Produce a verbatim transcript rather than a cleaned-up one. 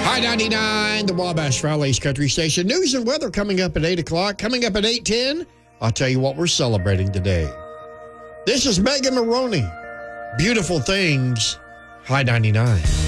High ninety-nine, the Wabash Valley's Country Station. News and weather coming up at eight o'clock. Coming up at eight ten, I'll tell you what we're celebrating today. This is Megan Maroney. Beautiful Things, High ninety-nine.